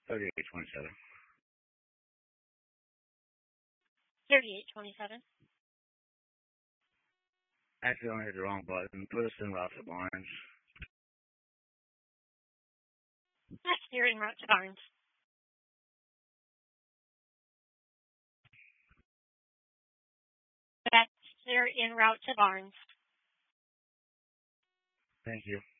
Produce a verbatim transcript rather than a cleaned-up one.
thirty-eight twenty-seven. thirty-eight twenty-seven. Actually, I hit the wrong button. Put us in route to Barnes. That's here en route to Barnes. That's here en route to Barnes. Thank you.